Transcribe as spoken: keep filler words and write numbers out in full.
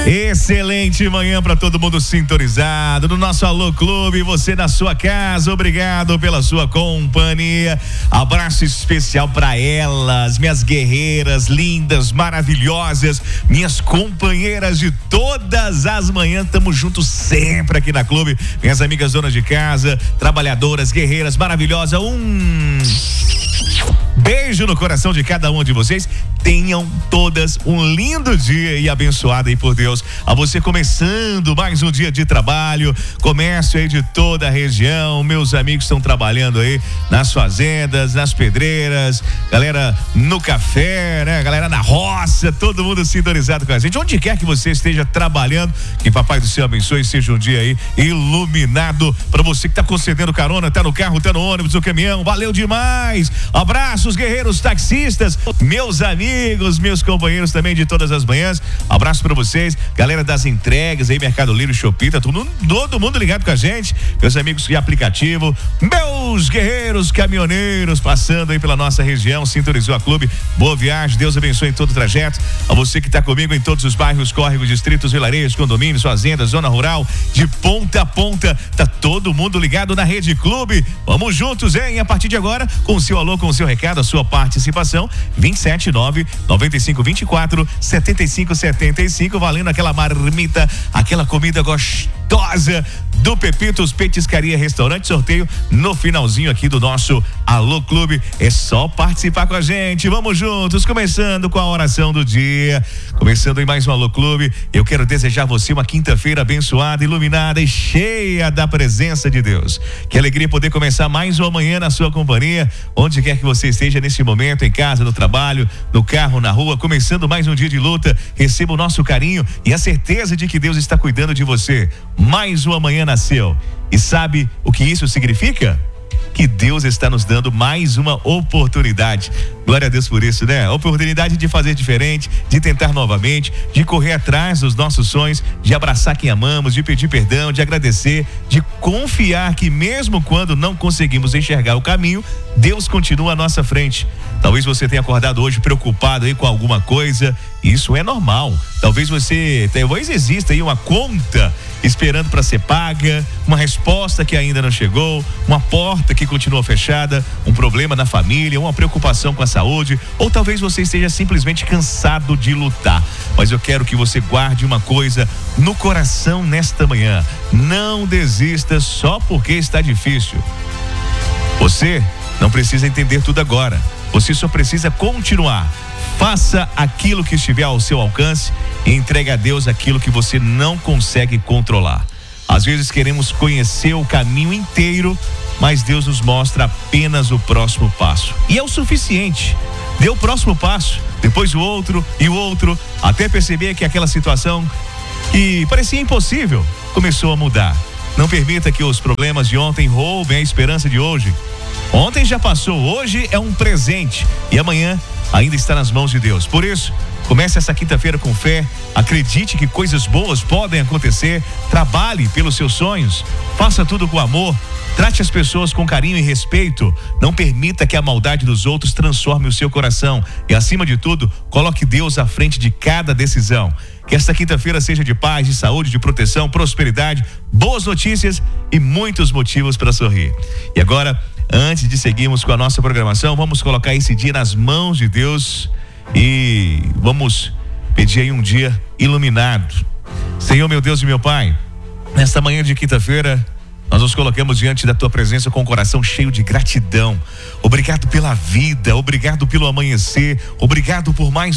Excelente manhã para todo mundo sintonizado no nosso Alô Clube, você na sua casa, obrigado pela sua companhia. Abraço especial para elas, minhas guerreiras lindas, maravilhosas, minhas companheiras de todas as manhãs. Tamo juntos sempre aqui na Clube, minhas amigas donas de casa, trabalhadoras, guerreiras maravilhosas. Um beijo no coração de cada um de vocês. Tenham todas um lindo dia e abençoado aí por Deus. A você começando mais um dia de trabalho, comércio aí de toda a região. Meus amigos estão trabalhando aí nas fazendas, nas pedreiras, galera no café, né? Galera na roça, todo mundo sintonizado com a gente. Onde quer que você esteja trabalhando, que Papai do Céu abençoe, seja um dia aí iluminado para você que tá concedendo carona, tá no carro, tá no ônibus, no caminhão. Valeu demais. Abraços, guerreiros taxistas, meus amigos, Amigos, meus companheiros também de todas as manhãs, abraço pra vocês, galera das entregas aí, Mercado Livre, Shopee, tá todo, todo mundo ligado com a gente, meus amigos de aplicativo, meus guerreiros caminhoneiros passando aí pela nossa região, sintonizou a Clube, boa viagem, Deus abençoe em todo o trajeto, a você que tá comigo em todos os bairros, córregos, distritos, vilarejos, condomínios, fazendas, zona rural, de ponta a ponta, tá todo mundo ligado na Rede Clube, vamos juntos, hein? A partir de agora, com o seu alô, com o seu recado, a sua participação, vinte e sete nove noventa e cinco, vinte e quatro, setenta e cinco, setenta e cinco, valendo aquela marmita, aquela comida gostosa do Pepitos Petiscaria Restaurante, sorteio no finalzinho aqui do nosso Alô Clube. É só participar com a gente, vamos juntos, começando com a oração do dia, começando em mais um Alô Clube. Eu quero desejar a você uma quinta-feira abençoada, iluminada e cheia da presença de Deus. Que alegria poder começar mais uma manhã na sua companhia, onde quer que você esteja nesse momento, em casa, no trabalho, no carro, na rua, começando mais um dia de luta. Receba o nosso carinho e a certeza de que Deus está cuidando de você. Mais uma manhã nasceu. E sabe o que isso significa? Que Deus está nos dando mais uma oportunidade. Glória a Deus por isso, né? Oportunidade de fazer diferente, de tentar novamente, de correr atrás dos nossos sonhos, de abraçar quem amamos, de pedir perdão, de agradecer, de confiar que mesmo quando não conseguimos enxergar o caminho, Deus continua à nossa frente. Talvez você tenha acordado hoje preocupado aí com alguma coisa, isso é normal. Talvez você, talvez exista aí uma conta esperando para ser paga, uma resposta que ainda não chegou, uma porta que continua fechada, um problema na família, uma preocupação com a saúde, ou talvez você esteja simplesmente cansado de lutar. Mas eu quero que você guarde uma coisa no coração nesta manhã: não desista só porque está difícil. Você não precisa entender tudo agora, você só precisa continuar. Faça aquilo que estiver ao seu alcance e entregue a Deus aquilo que você não consegue controlar. Às vezes queremos conhecer o caminho inteiro, mas Deus nos mostra apenas o próximo passo. E é o suficiente. Dê o próximo passo, depois o outro e o outro, até perceber que aquela situação que parecia impossível começou a mudar. Não permita que os problemas de ontem roubem a esperança de hoje. Ontem já passou, hoje é um presente e amanhã ainda está nas mãos de Deus. Por isso, comece essa quinta-feira com fé, acredite que coisas boas podem acontecer, trabalhe pelos seus sonhos, faça tudo com amor, trate as pessoas com carinho e respeito, não permita que a maldade dos outros transforme o seu coração e, acima de tudo, coloque Deus à frente de cada decisão. Que esta quinta-feira seja de paz, de saúde, de proteção, prosperidade, boas notícias e muitos motivos para sorrir. E agora, antes de seguirmos com a nossa programação, vamos colocar esse dia nas mãos de Deus e vamos pedir aí um dia iluminado. Senhor, meu Deus e meu Pai, nesta manhã de quinta-feira, nós nos colocamos diante da tua presença com o coração cheio de gratidão. Obrigado pela vida, obrigado pelo amanhecer, obrigado por mais